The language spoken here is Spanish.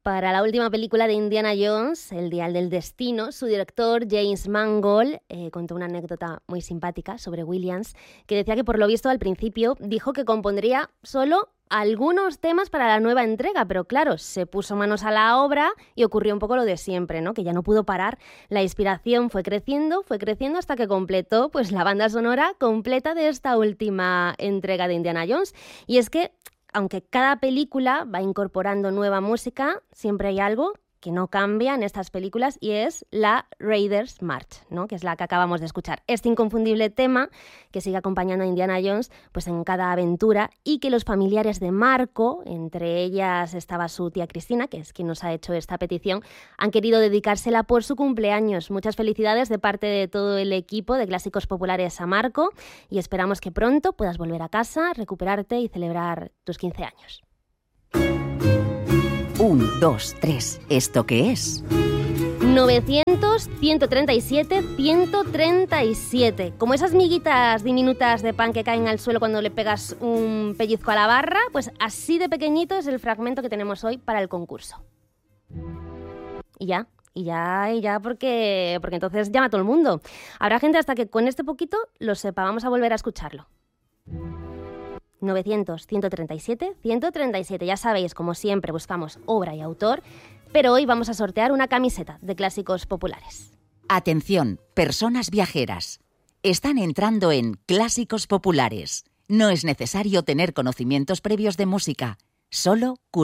Para la última película de Indiana Jones, El Dial del Destino, su director James Mangold contó una anécdota muy simpática sobre Williams, que decía que por lo visto al principio dijo que compondría solo algunos temas para la nueva entrega, pero claro, se puso manos a la obra y ocurrió un poco lo de siempre, ¿no? Que ya no pudo parar. La inspiración fue creciendo hasta que completó pues la banda sonora completa de esta última entrega de Indiana Jones. Y es que aunque cada película va incorporando nueva música, siempre hay algo que no cambia en estas películas y es la Raiders March, ¿no? Que es la que acabamos de escuchar. Este inconfundible tema que sigue acompañando a Indiana Jones pues en cada aventura y que los familiares de Marco, entre ellas estaba su tía Cristina, que es quien nos ha hecho esta petición, han querido dedicársela por su cumpleaños. Muchas felicidades de parte de todo el equipo de Clásicos Populares a Marco y esperamos que pronto puedas volver a casa, recuperarte y celebrar tus 15 años. 1, 2, 3. ¿Esto qué es? 900, 137, 137. Como esas miguitas diminutas de pan que caen al suelo cuando le pegas un pellizco a la barra, pues así de pequeñito es el fragmento que tenemos hoy para el concurso. Y ya, porque entonces llama a todo el mundo. Habrá gente hasta que con este poquito lo sepa. Vamos a volver a escucharlo. 900, 137, 137. Ya sabéis, como siempre, buscamos obra y autor, pero hoy vamos a sortear una camiseta de Clásicos Populares. Atención, personas viajeras. Están entrando en Clásicos Populares. No es necesario tener conocimientos previos de música, solo